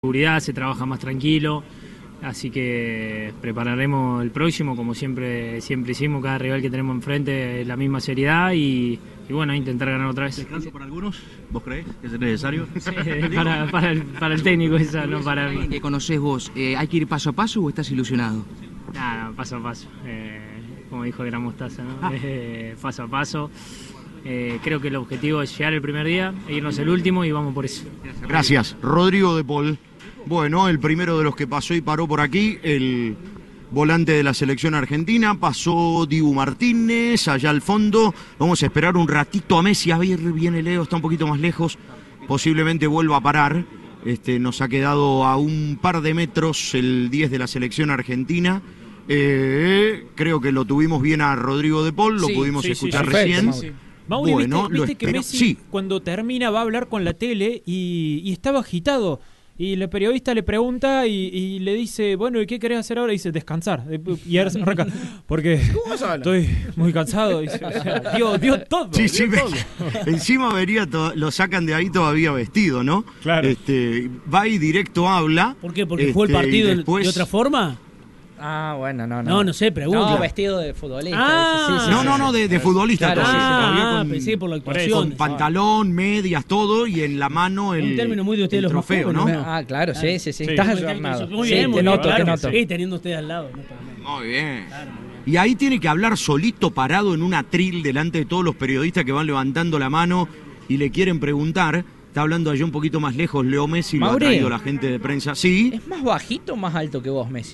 seguridad, se trabaja más tranquilo, así que prepararemos el próximo como siempre hicimos, cada rival que tenemos enfrente, la misma seriedad y bueno, intentar ganar otra vez. ¿Descanso para algunos? ¿Vos creés que es necesario? Sí, para el técnico esa, no para mí. ¿Qué conocés vos? ¿Hay que ir paso a paso o estás ilusionado? Nada, paso a paso, como dijo Gran Mostaza, ¿no? Paso a paso. Creo que el objetivo es llegar el primer día e irnos el último y vamos por eso. Gracias. Rodrigo de Paul. Bueno, el primero de los que pasó y paró por aquí, el volante de la selección argentina, pasó Dibu Martínez, allá al fondo. Vamos a esperar un ratito a Messi, a ver, viene Leo, está un poquito más lejos, posiblemente vuelva a parar. Nos ha quedado a un par de metros el 10 de la selección argentina. Creo que lo tuvimos bien a Rodrigo de Paul, lo pudimos escuchar recién. Sí. Mauri, Bueno, viste que Messi cuando termina va a hablar con la tele y estaba agitado. Y el periodista le pregunta y le dice, bueno, ¿y qué querés hacer ahora? Y dice, descansar. Y ahora se arranca, porque estoy muy cansado. Dice, o sea, dio todo. Sí, todo. Encima lo sacan de ahí todavía vestido, ¿no? Claro. Va y directo habla. ¿Por qué? ¿Porque jugó el partido después... de otra forma? Ah, bueno, no. No sé, pregunto. No, vestido de futbolista. No, de futbolista. Claro, pensé por la actuación. Con pantalón, medias, todo, y en la mano el término muy de ustedes los trofeo, ¿no? Ah, claro, sí. Estás ayornado. Muy bien, te noto. Sí, teniendo ustedes al lado. Muy bien. Claro. Y ahí tiene que hablar solito, parado en un atril, delante de todos los periodistas que van levantando la mano y le quieren preguntar. Está hablando allá un poquito más lejos Leo Messi, lo ha traído la gente de prensa. Sí. ¿Es más bajito o más alto que vos, Messi?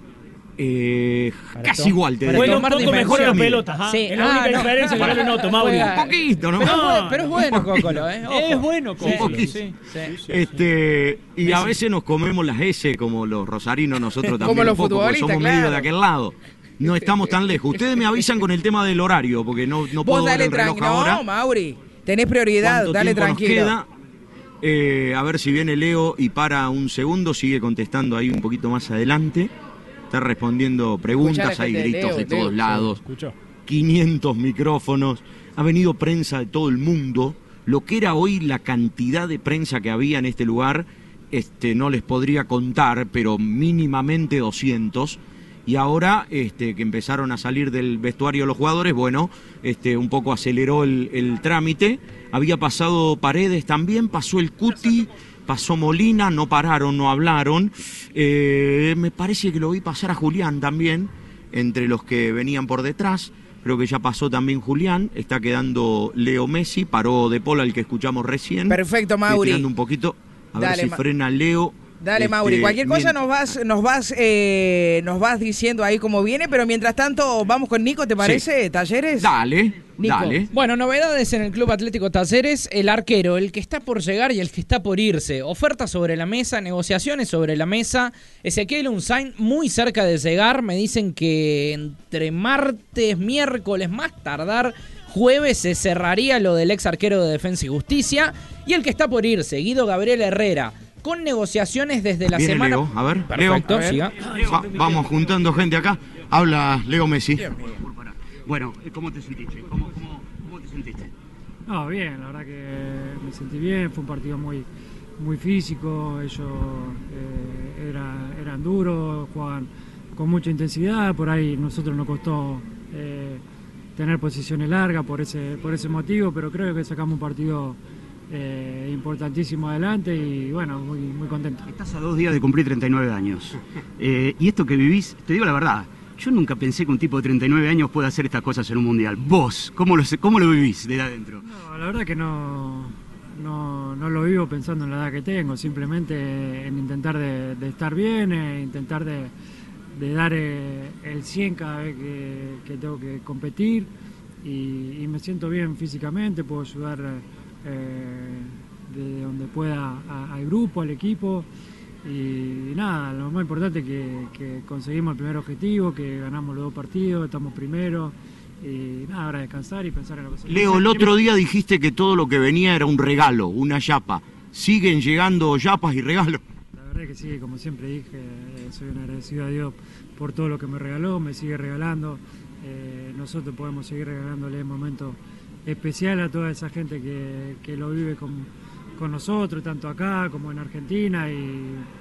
Casi igual, te digo. Bueno, un poco mejor la pelota. Sí. Es la única diferencia que no lo noto, Mauri. Un poquito, ¿no? Pero es bueno, Cócolo, ¿eh? Ojo. Es bueno, Cócolo. Sí. Y a veces nos comemos las S como los rosarinos, nosotros también. Como los un poco, porque futbolistas, somos medio de aquel lado. No estamos tan lejos. Ustedes me avisan con el tema del horario, porque no puedo ver el reloj ahora. No, Mauri, tenés prioridad, dale tranquilo. Nos queda? A ver si viene Leo y para un segundo, sigue contestando ahí un poquito más adelante. Está respondiendo preguntas, hay gritos de todos lados, 500 micrófonos, ha venido prensa de todo el mundo. Lo que era hoy la cantidad de prensa que había en este lugar, no les podría contar, pero mínimamente 200. Y ahora que empezaron a salir del vestuario los jugadores, bueno, un poco aceleró el trámite. Había pasado Paredes también, pasó el Cuti, pasó Molina, no pararon, no hablaron. Me parece que lo vi pasar a Julián también, entre los que venían por detrás. Creo que ya pasó también Julián. Está quedando Leo Messi, paró De Paul, al que escuchamos recién. Perfecto, Mauri. Estoy tirando un poquito, a ver si frena Leo. Dale, Mauri, cualquier cosa nos vas diciendo ahí cómo viene, pero mientras tanto vamos con Nico, ¿te parece? Sí. ¿Talleres? Dale. Bueno, novedades en el Club Atlético Talleres, el arquero, el que está por llegar y el que está por irse. Ofertas sobre la mesa, negociaciones sobre la mesa. Ezequiel Unzain muy cerca de llegar, me dicen que entre martes, miércoles, más tardar jueves se cerraría lo del ex arquero de Defensa y Justicia. Y el que está por irse, Guido Gabriel Herrera, con negociaciones desde la Viene semana... Leo. A ver, perfecto, Leo. siga. Vamos juntando gente acá. Habla Leo Messi. Bueno, ¿cómo te sentiste? ¿Cómo te sentiste? No, bien, la verdad que me sentí bien, fue un partido muy físico, ellos eran duros, jugaban con mucha intensidad, por ahí nosotros nos costó tener posiciones largas por ese motivo, pero creo que sacamos un partido importantísimo adelante y bueno, muy contento. Estás a 2 días de cumplir 39 años. Y esto que vivís, te digo la verdad, yo nunca pensé que un tipo de 39 años pueda hacer estas cosas en un mundial. Vos, ¿cómo lo vivís de adentro? No, la verdad que no lo vivo pensando en la edad que tengo, simplemente en intentar de estar bien, intentar de dar el 100 cada vez que tengo que competir y me siento bien físicamente, puedo ayudar de donde pueda al grupo, al equipo. Y nada, lo más importante es que conseguimos el primer objetivo, que ganamos los 2 partidos, estamos primeros. Y nada, ahora descansar y pensar en lo que se viene. Leo, el otro día dijiste que todo lo que venía era un regalo, una yapa. ¿Siguen llegando yapas y regalos? La verdad es que sí, como siempre dije, soy un agradecido a Dios por todo lo que me regaló, me sigue regalando. Nosotros podemos seguir regalándole momentos especiales a toda esa gente que lo vive con con nosotros, tanto acá como en Argentina, y